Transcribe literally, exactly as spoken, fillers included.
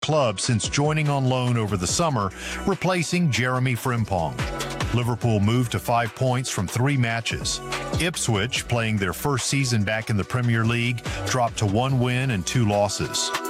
club since joining on loan over the summer, replacing Jeremy Frimpong. Liverpool moved to five points from three matches. Ipswich, playing their first season back in the Premier League, dropped to one win and two losses.